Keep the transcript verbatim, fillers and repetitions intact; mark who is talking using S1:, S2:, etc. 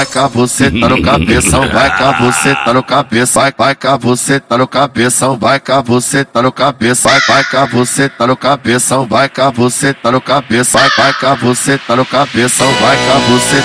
S1: cá você tá no cabeção, vai cá você tá no cabeça, vai, vai cá você tá no cabeção, vai cá você tá no cabeça, vai, vai cá você tá no cabeção, vai cá você tá no cabeça, vai, vai cá você tá no cabeção, vai cá você